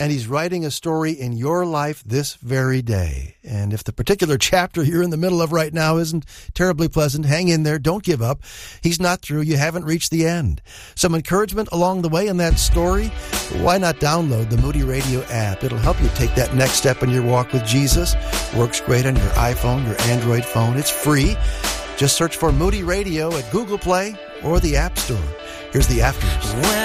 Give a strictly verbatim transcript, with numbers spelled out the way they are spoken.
and he's writing a story in your life this very day. And if the particular chapter you're in the middle of right now isn't terribly pleasant, hang in there. Don't give up. He's not through. You haven't reached the end. Some encouragement along the way in that story? Why not download the Moody Radio app? It'll help you take that next step in your walk with Jesus. Works great on your iPhone, your Android phone. It's free. Just search for Moody Radio at Google Play or the App Store. Here's the Afters.